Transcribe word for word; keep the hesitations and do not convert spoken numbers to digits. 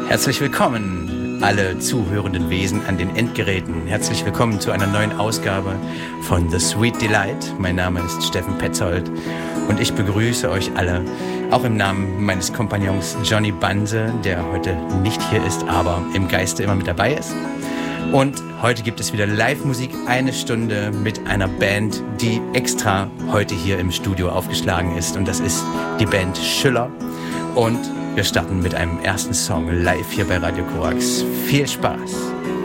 Herzlich willkommen, alle zuhörenden Wesen an den Endgeräten. Herzlich willkommen zu einer neuen Ausgabe von The Sweet Delight. Mein Name ist Steffen Petzold und ich begrüße euch alle, auch im Namen meines Kompagnons Johnny Banse, der heute nicht hier ist, aber im Geiste immer mit dabei ist. Und heute gibt es wieder Live-Musik, eine Stunde mit einer Band, die extra heute hier im Studio aufgeschlagen ist. Und das ist die Band Schüller. Und wir starten mit einem ersten Song live hier bei Radio Korax. Viel Spaß!